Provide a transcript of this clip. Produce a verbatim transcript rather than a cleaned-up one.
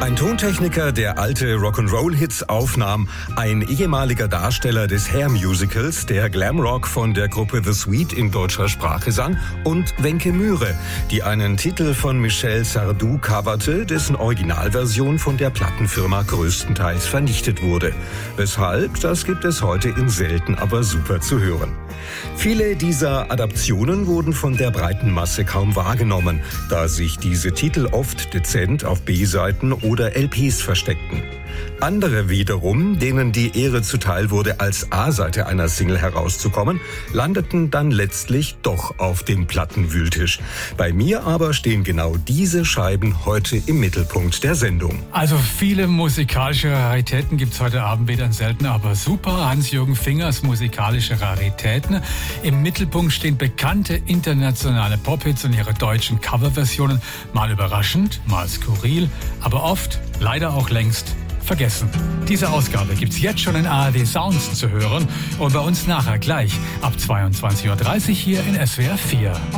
Ein Tontechniker, der alte Rock'n'Roll-Hits aufnahm, ein ehemaliger Darsteller des Hair-Musicals, der Glamrock von der Gruppe The Sweet in deutscher Sprache sang, und Wencke Myhre, die einen Titel von Michel Sardou coverte, dessen Originalversion von der Plattenfirma größtenteils vernichtet wurde. Weshalb, das gibt es heute in selten, aber super zu hören. Viele dieser Adaptionen wurden von der breiten Masse kaum wahrgenommen, da sich diese Titel oft dezent auf B-Seiten oder L Ps versteckten. Andere wiederum, denen die Ehre zuteil wurde, als A-Seite einer Single herauszukommen, landeten dann letztlich doch auf dem Plattenwühltisch. Bei mir aber stehen genau diese Scheiben heute im Mittelpunkt der Sendung. Also viele musikalische Raritäten gibt's heute Abend wieder in selten, aber super. Hans-Jürgen Fingers musikalische Raritäten. Im Mittelpunkt stehen bekannte internationale Pop-Hits und ihre deutschen Coverversionen. Mal überraschend, mal skurril, aber oft, leider auch längst, vergessen. Diese Ausgabe gibt's jetzt schon in A R D Sounds zu hören und bei uns nachher gleich ab zweiundzwanzig Uhr dreißig hier in S W R vier.